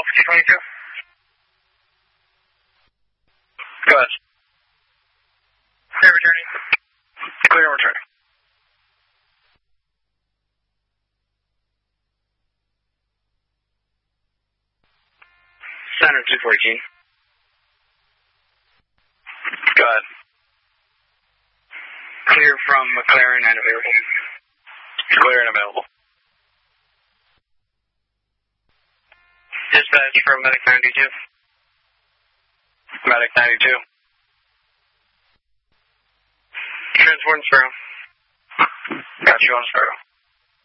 Alpha 222. Go ahead. Clear returning. Clear and returning. Center 214. Go ahead. Clear from McLaren and available. Clear and available. Dispatch from Medic 92. Medic 92. Transport in Sparrow. Got you on Sparrow.